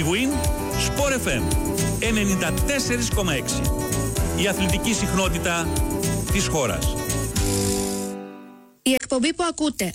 Big Win, Sport FM 94,6. Η αθλητική συχνότητα της χώρας. Η εκπομπή που ακούτε